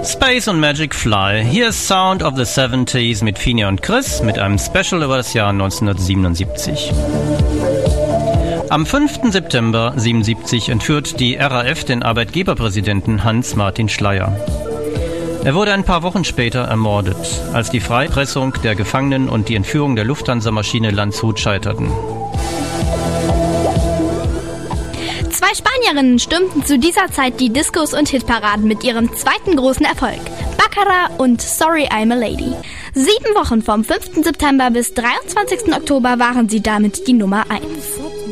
Space und Magic Fly. Hier ist Sound of the 70s mit Finja und Chris mit einem Special über das Jahr 1977. Am 5. September 1977 entführt die RAF den Arbeitgeberpräsidenten Hans-Martin Schleyer. Er wurde ein paar Wochen später ermordet, als die Freipressung der Gefangenen und die Entführung der Lufthansa-Maschine Landshut scheiterten. Zwei Spanierinnen stürmten zu dieser Zeit die Discos und Hitparaden mit ihrem zweiten großen Erfolg, Baccara und Sorry I'm a Lady. 7 Wochen vom 5. September bis 23. Oktober waren sie damit die Nummer 1.